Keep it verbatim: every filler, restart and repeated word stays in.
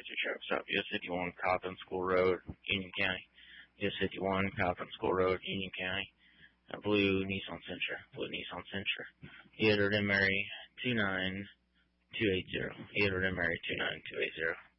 your truck stop. U S fifty-one, Coppin School Road, Union County. U S fifty-one, Coppin School Road, Union County. A blue Nissan Sentra. Blue Nissan Sentra. Edward M. Mary, two nine two eight zero. Edward M. Mary, two nine two eight zero.